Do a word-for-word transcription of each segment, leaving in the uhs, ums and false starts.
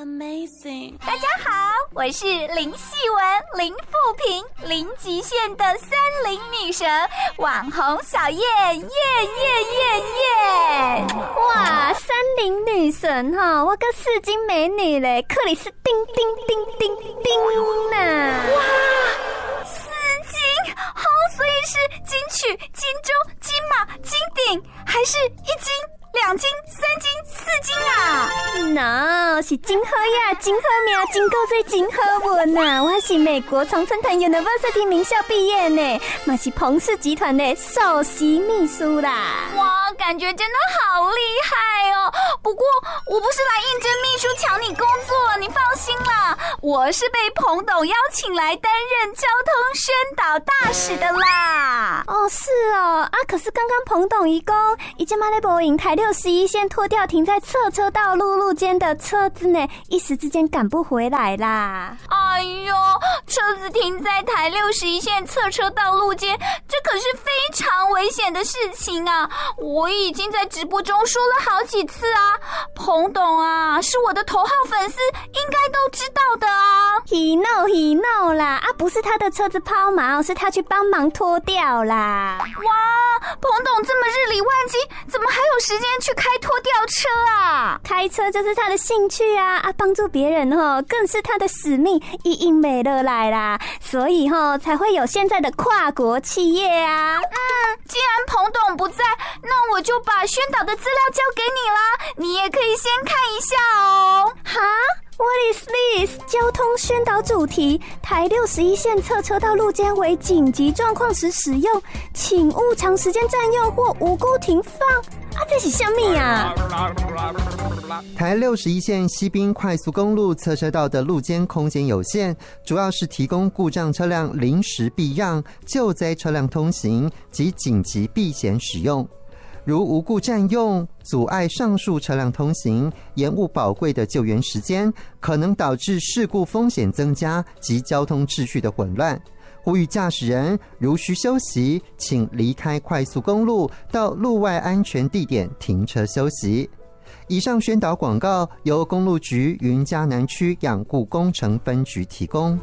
Amazing！ 大家好，我是零细文、零负评、零极限的森林女神，网红小叶，耶耶耶耶！ 哇，森林女神哈，我个四金美女嘞，克里斯汀丁丁丁丁呐！ 哇，四金哦，所以是金曲、金钟、金马、金鼎，还是一金？两金、三金、四金啊 ？No， 是金好呀，金好命，金够最金好运呐！我是美国常春藤 University 名校毕业呢，嘛是彭氏集团的首席秘书啦。 哇，感觉真的好厉害哦！不过我不是来应征秘书抢你工作，你放心啦，我是被彭董邀请来担任交通宣导大使的啦。 哦，是哦，啊，可是刚刚彭董一公已经买了波音台六十一线拖掉停在侧车道路路间的车子呢，一时之间赶不回来啦。 哎呦，车子停在台六十一线侧车道路间，这可是非常危险的事情啊！我已经在直播中说了好几次啊，彭董啊是我的头号粉丝，应该都知道的啊。 He know, he know 啦，啊，不是他的车子抛锚，是他去帮忙拖掉啦。 哇，彭董这么日理万机，怎么还有时间去开拖吊车啊？ 开车就是他的兴趣啊，啊，帮助别人哦，更是他的使命，一应没了来啦，所以哦才会有现在的跨国企业啊。 嗯，既然彭董不在，那我就把宣导的资料交给你啦，你也可以先看一下哦。 哈？What is this？ 交通宣导主题：台六十一线侧车道路间为紧急状况时使用，请勿长时间占用或无故停放。啊，这是什么啊？ 台六十一线西滨快速公路侧车道的路间空间有限，主要是提供故障车辆临时避让、救灾车辆通行及紧急避险使用。如无故占用，阻碍上述车辆通行，延误宝贵的救援时间，可能导致事故风险增加及交通秩序的混乱。呼吁驾驶人如需休息，请离开快速公路，到路外安全地点停车休息。以上宣导广告由公路局云嘉南区养护工程分局提供。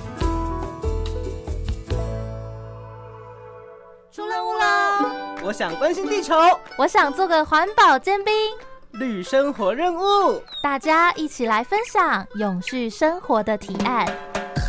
出任务喽！ 我想关心地球， 我想做个环保尖兵。 绿生活任务， 大家一起来分享永续生活的提案。